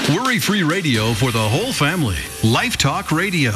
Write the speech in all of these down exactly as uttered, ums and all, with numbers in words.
Worry-free radio for the whole family. Life Talk Radio.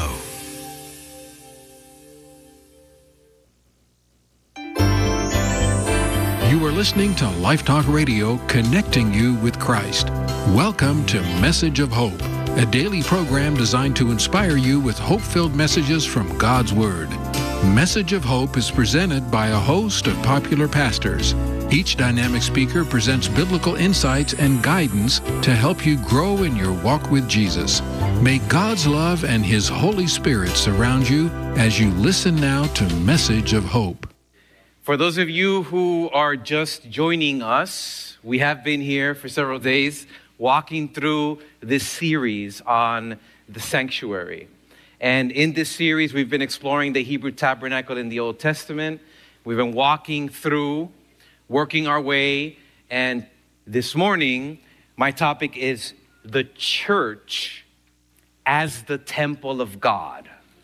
You are listening to Life Talk Radio, connecting you with Christ. Welcome to Message of Hope, a daily program designed to inspire you with hope-filled messages from God's Word. Message of Hope is presented by a host of popular pastors. Each dynamic speaker presents biblical insights and guidance to help you grow in your walk with Jesus. May God's love and His Holy Spirit surround you as you listen now to Message of Hope. For those of you who are just joining us, we have been here for several days walking through this series on the sanctuary. And in this series, we've been exploring the Hebrew tabernacle in the Old Testament. We've been walking through, working our way. And this morning, my topic is the church as the temple of God.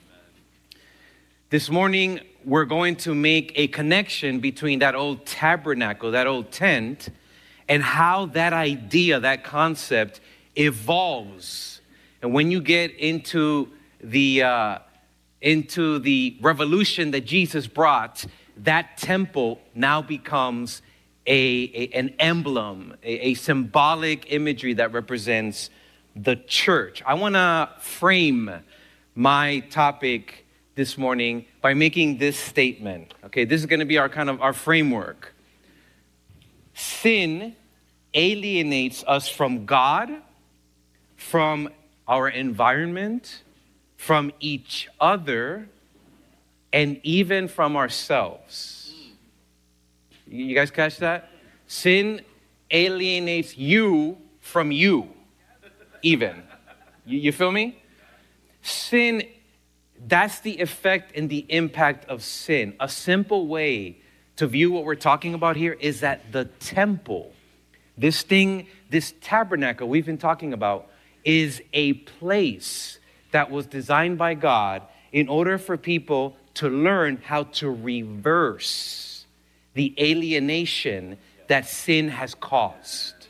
This morning, we're going to make a connection between that old tabernacle, that old tent, and how that idea, that concept evolves. And when you get into the uh, into the revolution that Jesus brought, that temple now becomes a, a an emblem, a, a symbolic imagery that represents the church. I want to frame my topic this morning by making this statement. Okay, this is going to be our kind of our framework. Sin alienates us from God, from our environment, from each other, and even from ourselves. You guys catch that? Sin alienates you from you, even. You, you feel me? Sin, that's the effect and the impact of sin. A simple way to view what we're talking about here is that the temple, this thing, this tabernacle we've been talking about, is a place that was designed by God in order for people to learn how to reverse the alienation that sin has caused.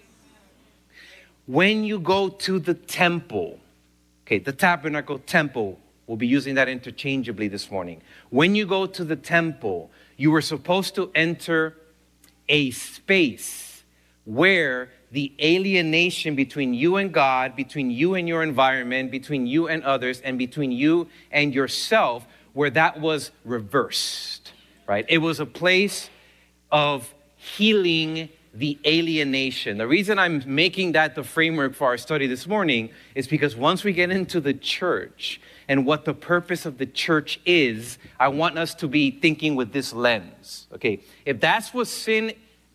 When you go to the temple, okay, the tabernacle, temple, we'll be using that interchangeably this morning. When you go to the temple, you were supposed to enter a space where the alienation between you and God, between you and your environment, between you and others, and between you and yourself, where that was reversed, right? It was a place of healing the alienation. The reason I'm making that the framework for our study this morning is because once we get into the church and what the purpose of the church is, I want us to be thinking with this lens. Okay, if that's what sin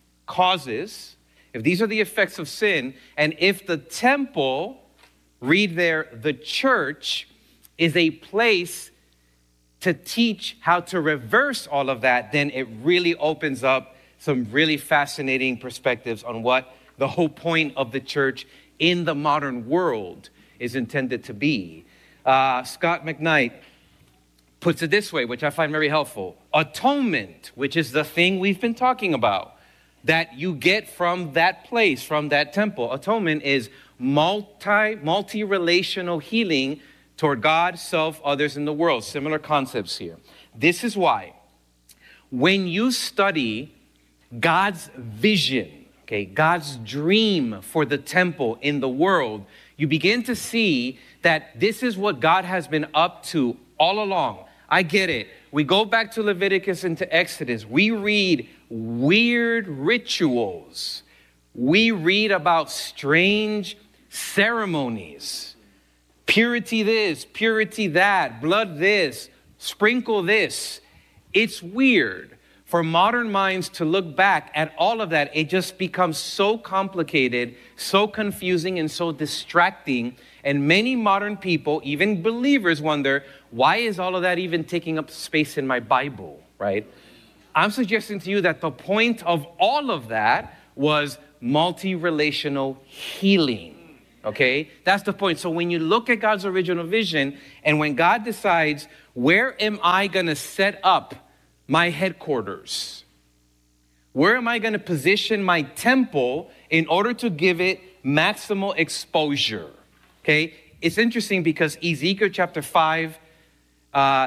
causes, if these are the effects of sin, and if the temple, read there, the church, is a place to teach how to reverse all of that, then it really opens up some really fascinating perspectives on what the whole point of the church in the modern world is intended to be. Uh, Scott McKnight puts it this way, which I find very helpful. Atonement, which is the thing we've been talking about, that you get from that place, from that temple. Atonement is multi, multi-relational healing toward God, self, others, in the world. Similar concepts here. This is why when you study God's vision, okay, God's dream for the temple in the world, you begin to see that this is what God has been up to all along. I get it. We go back to Leviticus and to Exodus. We read weird rituals. We read about strange ceremonies. Purity this, purity that, blood this, sprinkle this. It's weird. For modern minds to look back at all of that, it just becomes so complicated, so confusing, and so distracting. And many modern people, even believers, wonder, why is all of that even taking up space in my Bible, right? I'm suggesting to you that the point of all of that was multi-relational healing, okay? That's the point. So when you look at God's original vision, and when God decides, where am I going to set up my headquarters? Where am I going to position my temple in order to give it maximal exposure. Okay? It's interesting because Ezekiel chapter five uh,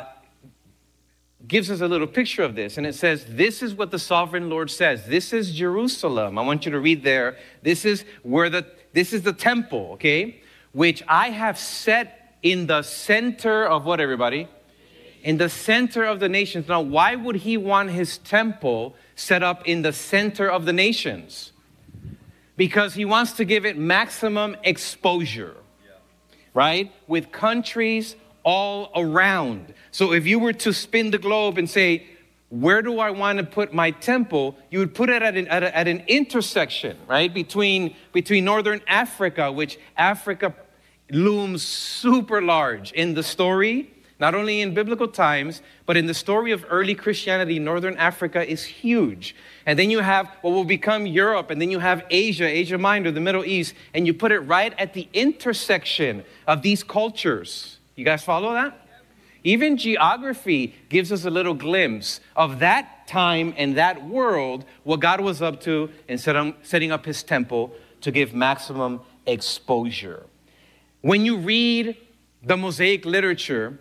gives us a little picture of this. And it says, this is what the sovereign Lord says. This is Jerusalem. I want you to read there. This is where the, this is the temple, okay? Which I have set in the center of what, everybody? In the center of the nations. Now, why would he want his temple set up in the center of the nations? Because he wants to give it maximum exposure, right? With countries all around. So if you were to spin the globe and say, where do I want to put my temple? You would put it at an, at, a, at an intersection, right? Between, between Northern Africa, which Africa looms super large in the story, not only in biblical times, but in the story of early Christianity. Northern Africa is huge. And then you have what will become Europe, and then you have Asia, Asia Minor, the Middle East, and you put it right at the intersection of these cultures. You guys follow that? Even geography gives us a little glimpse of that time and that world, what God was up to in setting up his temple to give maximum exposure. When you read the Mosaic literature,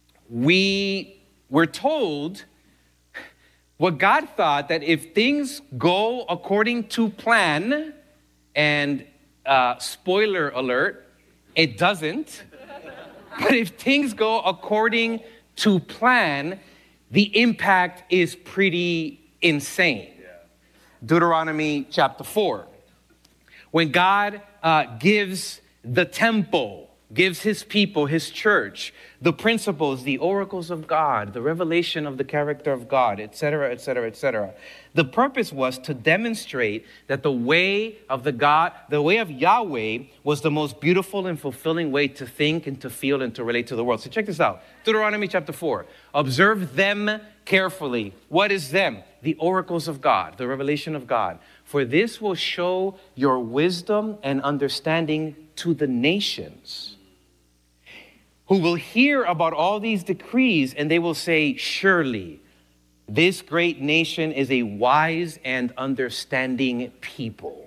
we were told what God thought, that if things go according to plan, and uh, spoiler alert, it doesn't. But if things go according to plan, the impact is pretty insane. Yeah. Deuteronomy chapter four. When God uh, gives the temple, gives his people, his church, the principles, the oracles of God, the revelation of the character of God, et cetera, et cetera, et cetera. The purpose was to demonstrate that the way of the God, the way of Yahweh was the most beautiful and fulfilling way to think and to feel and to relate to the world. So check this out. Deuteronomy chapter four. Observe them carefully. What is them? The oracles of God, the revelation of God. For this will show your wisdom and understanding to the nations, who will hear about all these decrees, and they will say, surely this great nation is a wise and understanding people.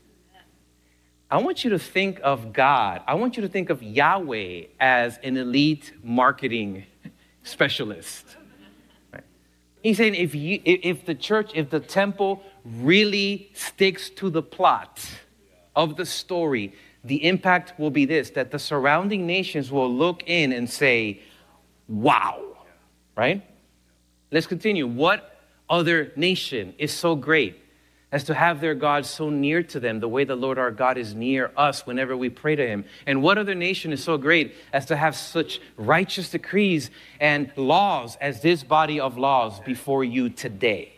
I want you to think of God. I want you to think of Yahweh as an elite marketing specialist. Right? He's saying if you, if the church, if the temple really sticks to the plot of the story, the impact will be this, that the surrounding nations will look in and say, wow, right? Let's continue. What other nation is so great as to have their God so near to them, the way the Lord our God is near us whenever we pray to him? And what other nation is so great as to have such righteous decrees and laws as this body of laws before you today?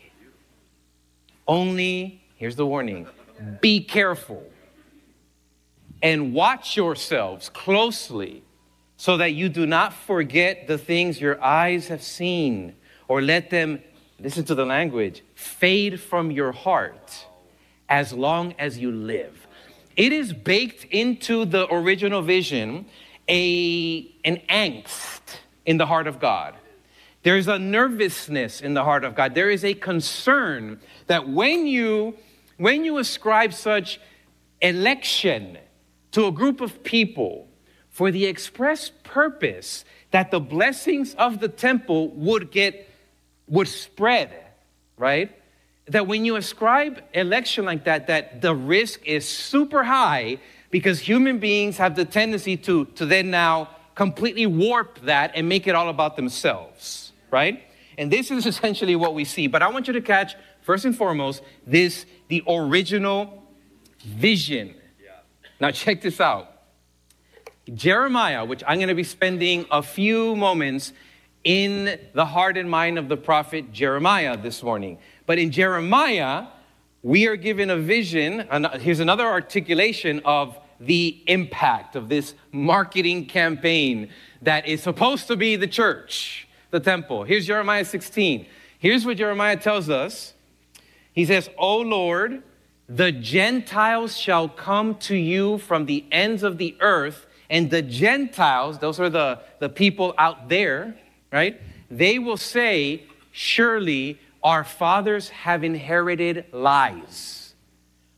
Only, here's the warning, be careful and watch yourselves closely so that you do not forget the things your eyes have seen, or let them, listen to the language, fade from your heart as long as you live. It is baked into the original vision, a, an angst in the heart of God. There's a nervousness in the heart of God. There is a concern that when you, when you ascribe such election to a group of people for the express purpose that the blessings of the temple would get, would spread, right? That when you ascribe election like that, that the risk is super high, because human beings have the tendency to, to then now completely warp that and make it all about themselves, right? And this is essentially what we see. But I want you to catch, first and foremost, this, the original vision. Now check this out. Jeremiah, which I'm going to be spending a few moments in the heart and mind of the prophet Jeremiah this morning. But in Jeremiah, we are given a vision, and here's another articulation of the impact of this marketing campaign that is supposed to be the church, the temple. Here's Jeremiah sixteen. Here's what Jeremiah tells us. He says, O Lord, the Gentiles shall come to you from the ends of the earth, and the Gentiles, those are the, the people out there, right? They will say, surely our fathers have inherited lies,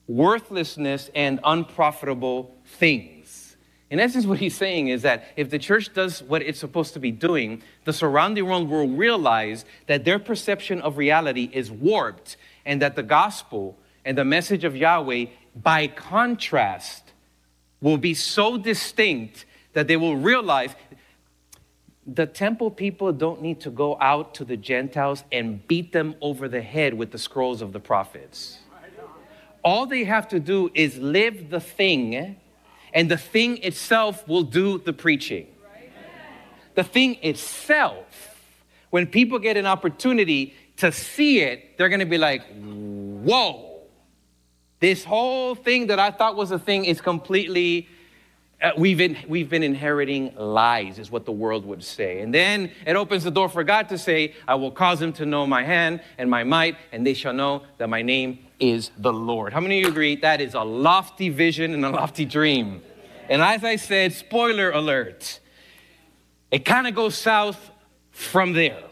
worthlessness, and unprofitable things. In essence, what he's saying is that if the church does what it's supposed to be doing, the surrounding world will realize that their perception of reality is warped, and that the gospel and the message of Yahweh, by contrast, will be so distinct that they will realize the temple people don't need to go out to the Gentiles and beat them over the head with the scrolls of the prophets. All they have to do is live the thing, and the thing itself will do the preaching. The thing itself, when people get an opportunity to see it, they're going to be like, whoa, this whole thing that I thought was a thing is completely, uh, we've, in, we've been inheriting lies, is what the world would say. And then it opens the door for God to say, I will cause them to know my hand and my might, and they shall know that my name is the Lord. How many of you agree that is a lofty vision and a lofty dream? And as I said, spoiler alert, it kind of goes south from there.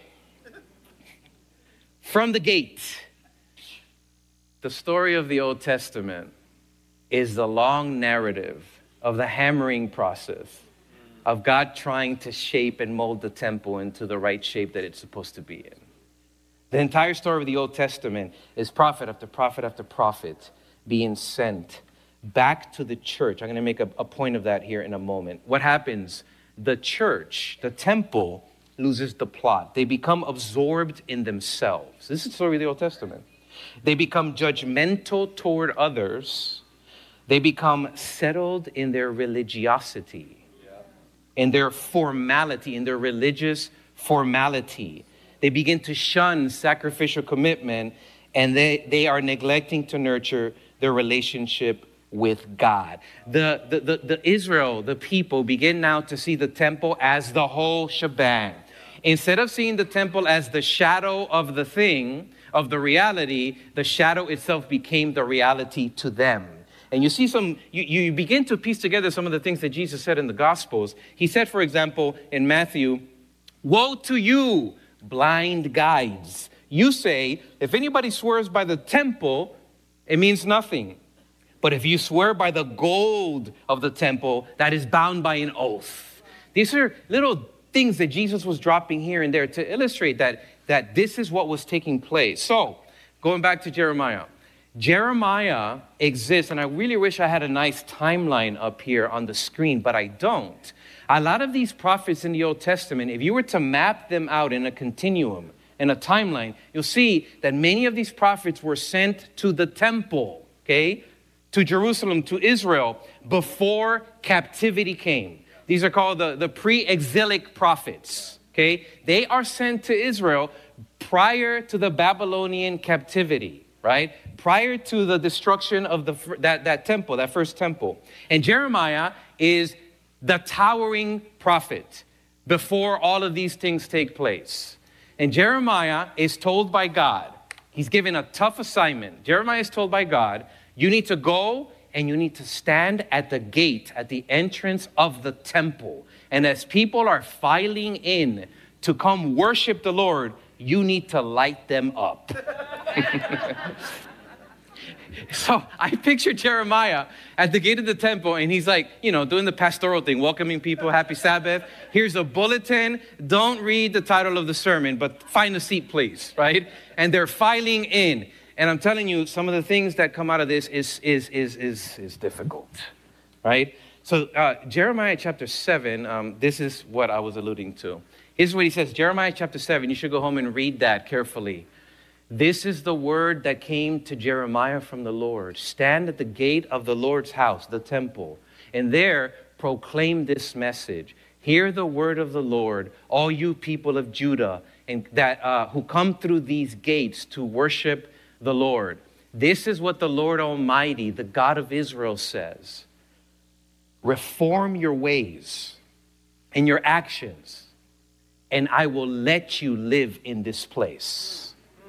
From the gate. The story of the Old Testament is the long narrative of the hammering process of God trying to shape and mold the temple into the right shape that it's supposed to be in. The entire story of the Old Testament is prophet after prophet after prophet being sent back to the church. I'm going to make a, a point of that here in a moment. What happens? The church, the temple, loses the plot. They become absorbed in themselves. This is the story of the Old Testament. They become judgmental toward others. They become settled in their religiosity, in their formality, in their religious formality. They begin to shun sacrificial commitment, and they, they are neglecting to nurture their relationship with God. The, the, the, the Israel, the people, begin now to see the temple as the whole shebang. Instead of seeing the temple as the shadow of the thing, of the reality, the shadow itself became the reality to them. And you see some, you, you begin to piece together some of the things that Jesus said in the Gospels. He said, for example, in Matthew, woe to you, blind guides. You say, if anybody swears by the temple, it means nothing. But if you swear by the gold of the temple, that is bound by an oath. These are little things that Jesus was dropping here and there to illustrate that, that this is what was taking place. So, going back to Jeremiah. Jeremiah exists, and I really wish I had a nice timeline up here on the screen, but I don't. A lot of these prophets in the Old Testament, if you were to map them out in a continuum, in a timeline, you'll see that many of these prophets were sent to the temple, okay, to Jerusalem, to Israel, before captivity came. These are called the, the pre-exilic prophets, okay? They are sent to Israel prior to the Babylonian captivity, right? Prior to the destruction of the that, that temple, that first temple. And Jeremiah is the towering prophet before all of these things take place. And Jeremiah is told by God, he's given a tough assignment. Jeremiah is told by God, you need to go and you need to stand at the gate, at the entrance of the temple. And as people are filing in to come worship the Lord, you need to light them up. So I picture Jeremiah at the gate of the temple, and he's like, you know, doing the pastoral thing, welcoming people, happy Sabbath. Here's a bulletin. Don't read the title of the sermon, but find a seat, please, right? And they're filing in. And I'm telling you, some of the things that come out of this is, is, is, is, is difficult, right? So uh, Jeremiah chapter seven, um, this is what I was alluding to. Here's what he says, Jeremiah chapter seven, you should go home and read that carefully. This is the word that came to Jeremiah from the Lord. Stand at the gate of the Lord's house, the temple, and there proclaim this message. Hear the word of the Lord, all you people of Judah, and that uh, who come through these gates to worship the Lord. This is what the Lord Almighty, the God of Israel, says. Reform your ways and your actions, and I will let you live in this place.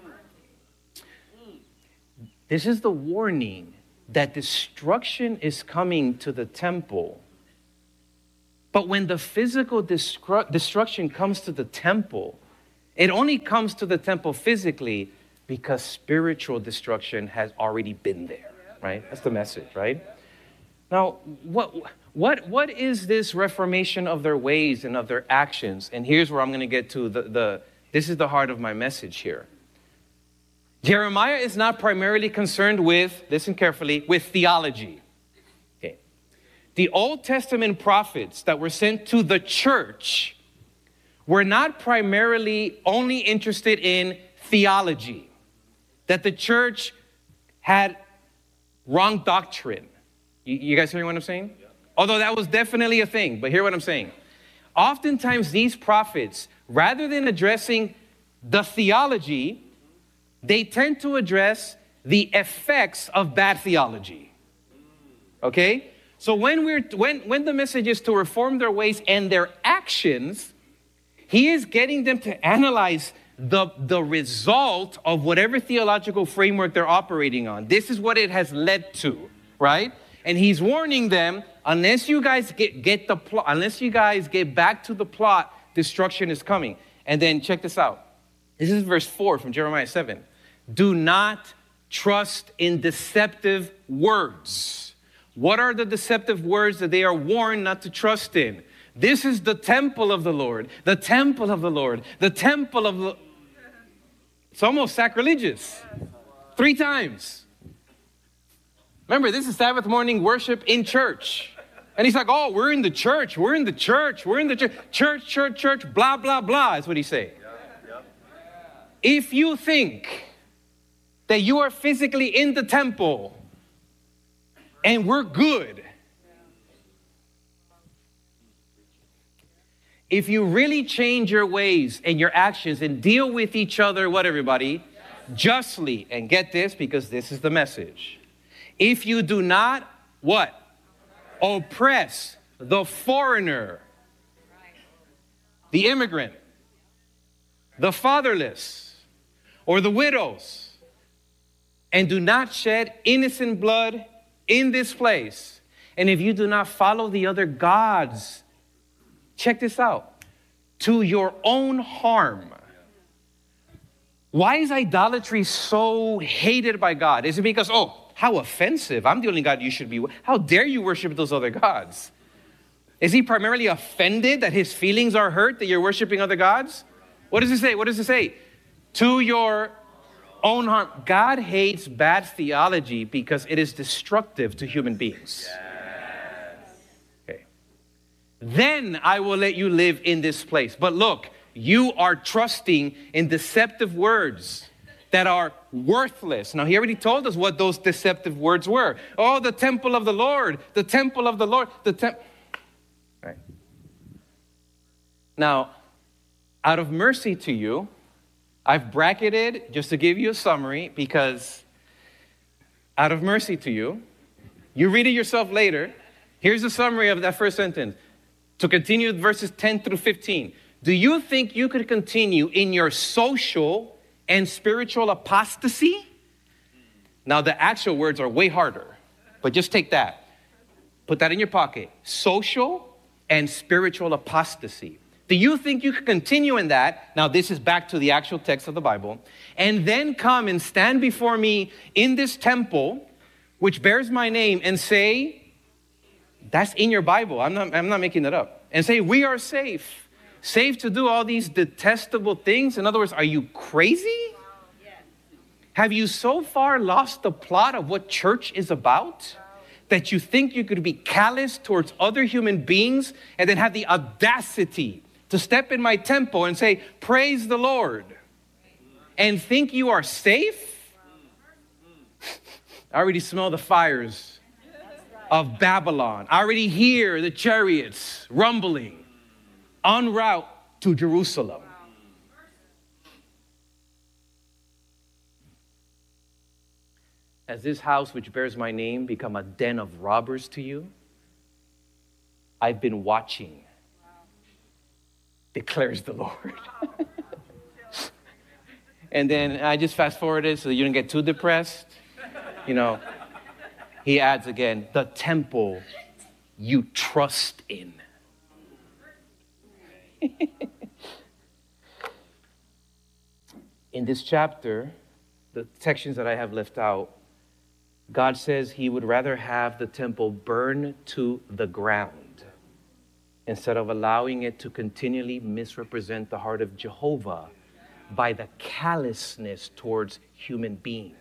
This is the warning that destruction is coming to the temple. But when the physical destru- destruction comes to the temple, it only comes to the temple physically because spiritual destruction has already been there. right? That's the message, right? Now, what, what, what is this reformation of their ways and of their actions? And here's where I'm going to get to the, the, this is the heart of my message here. Jeremiah is not primarily concerned with, listen carefully, with theology. Okay. The Old Testament prophets that were sent to the church were not primarily only interested in theology, that the church had wrong doctrine. You, you guys hearing what I'm saying? Yeah. Although that was definitely a thing, but hear what I'm saying. Oftentimes these prophets, rather than addressing the theology, they tend to address the effects of bad theology. Okay? So when we're when when the message is to reform their ways and their actions, he is getting them to analyze the, the result of whatever theological framework they're operating on. This is what it has led to, right? And he's warning them, unless you guys get, get the plot, unless you guys get back to the plot, destruction is coming. And then check this out. This is verse four from Jeremiah seven. Do not trust in deceptive words. What are the deceptive words that they are warned not to trust in? This is the temple of the Lord, the temple of the Lord, the temple of the... It's almost sacrilegious. Three times. Remember, this is Sabbath morning worship in church. And he's like, oh, we're in the church, we're in the church, we're in the church. Church, church, church, blah, blah, blah, is what he's saying. If you think that you are physically in the temple and we're good, if you really change your ways and your actions and deal with each other, what everybody? Justly, and get this because this is the message. If you do not, what? Oppress the foreigner, the immigrant, the fatherless, or the widows, and do not shed innocent blood in this place, and if you do not follow the other gods, check this out, to your own harm. Why is idolatry so hated by God? Is it because, oh, how offensive, I'm the only God you should be, how dare you worship those other gods? Is he primarily offended that his feelings are hurt that you're worshiping other gods? What does it say? What does it say? To your own harm. God hates bad theology because it is destructive to human beings. Okay. Then I will let you live in this place. But look, you are trusting in deceptive words that are worthless. Now, he already told us what those deceptive words were. Oh, the temple of the Lord, the temple of the Lord, the temple. Right. Now, out of mercy to you, I've bracketed, just to give you a summary, because out of mercy to you, you read it yourself later. Here's the summary of that first sentence. To continue verses ten through fifteen. Do you think you could continue in your social and spiritual apostasy? Now, the actual words are way harder, but just take that. Put that in your pocket. Social and spiritual apostasy. Do you think you could continue in that? Now, this is back to the actual text of the Bible. And then come and stand before me in this temple, which bears my name, and say, that's in your Bible. I'm not, I'm not making that up. And say, we are safe. Safe to do all these detestable things? In other words, are you crazy? Have you so far lost the plot of what church is about that you think you could be callous towards other human beings and then have the audacity to step in my temple and say, praise the Lord, and think you are safe? I already smell the fires of Babylon. I already hear the chariots rumbling en route to Jerusalem. Has this house which bears my name become a den of robbers to you? I've been watching, declares the Lord. And then I just fast forwarded so that you don't get too depressed. You know, he adds again, the temple you trust in. In this chapter, the sections that I have left out, God says he would rather have the temple burn to the ground instead of allowing it to continually misrepresent the heart of Jehovah by the callousness towards human beings.